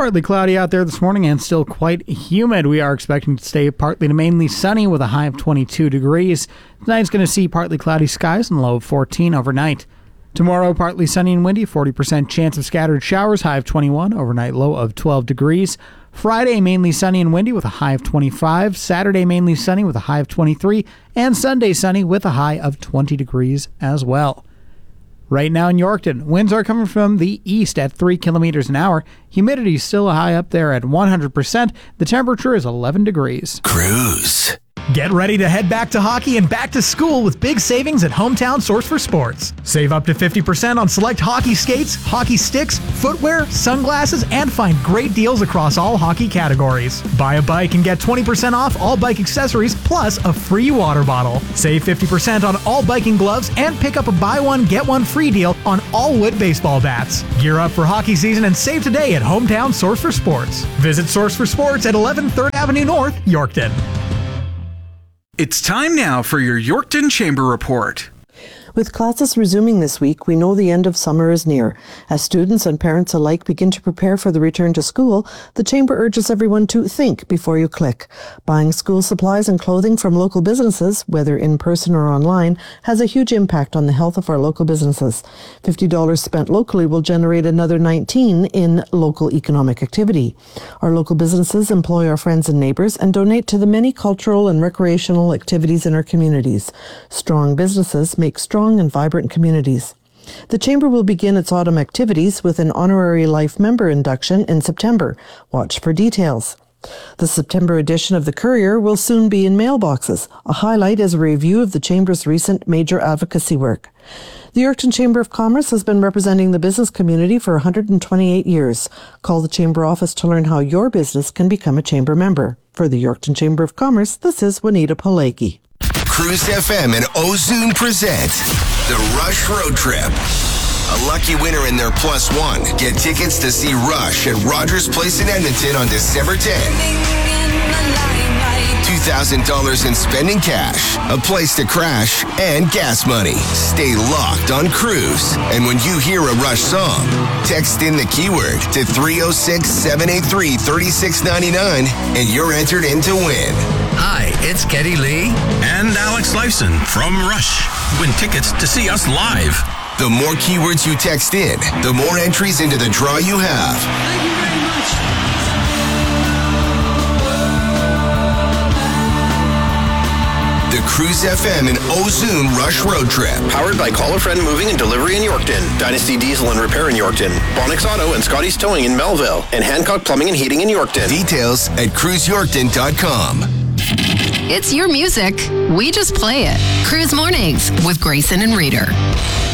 partly cloudy out there this morning and still quite humid. We are expecting to stay partly to mainly sunny with a high of 22 degrees. Tonight's going to see partly cloudy skies and a low of 14 overnight. Tomorrow, partly sunny and windy, 40% chance of scattered showers, high of 21, overnight low of 12 degrees. Friday, mainly sunny and windy with a high of 25. Saturday, mainly sunny with a high of 23. And Sunday, sunny with a high of 20 degrees as well. Right now in Yorkton, winds are coming from the east at 3 kilometers an hour. Humidity is still high up there at 100%. The temperature is 11 degrees. Cruise. Get ready to head back to hockey and back to school with big savings at Hometown Source for Sports. Save up to 50% on select hockey skates, hockey sticks, footwear, sunglasses, and find great deals across all hockey categories. Buy a bike and get 20% off all bike accessories plus a free water bottle. Save 50% on all biking gloves and pick up a buy one, get one free deal on all wood baseball bats. Gear up for hockey season and save today at Hometown Source for Sports. Visit Source for Sports at 11 3rd Avenue North, Yorkton. It's time now for your Yorkton Chamber Report. With classes resuming this week, we know the end of summer is near. As students and parents alike begin to prepare for the return to school, the Chamber urges everyone to think before you click. Buying school supplies and clothing from local businesses, whether in person or online, has a huge impact on the health of our local businesses. $50 spent locally will generate another $19 in local economic activity. Our local businesses employ our friends and neighbours and donate to the many cultural and recreational activities in our communities. Strong businesses make strong and vibrant communities. The Chamber will begin its autumn activities with an honorary life member induction in September. Watch for details. The September edition of the Courier will soon be in mailboxes. A highlight is a review of the Chamber's recent major advocacy work. The Yorkton Chamber of Commerce has been representing the business community for 128 years. Call the Chamber office to learn how your business can become a Chamber member. For the Yorkton Chamber of Commerce, this is Juanita Pileggi. Cruise FM and Ozone present the Rush Road Trip. A lucky winner in their +1. Get tickets to see Rush at Rogers Place in Edmonton on December 10th. $2,000 in spending cash, a place to crash, and gas money. Stay locked on Cruise. And when you hear a Rush song, text in the keyword to 306-783-3699 and you're entered in to win. Hi, it's Geddy Lee and Alex Lifeson from Rush. Win tickets to see us live. The more keywords you text in, the more entries into the draw you have. Thank you very much. The Cruise FM and Ozone Rush Road Trip. Powered by Call a Friend Moving and Delivery in Yorkton, Dynasty Diesel and Repair in Yorkton, Bonix Auto and Scotty's Towing in Melville, and Hancock Plumbing and Heating in Yorkton. Details at cruiseyorkton.com. It's your music. We just play it. Cruise Mornings with Grayson and Reader.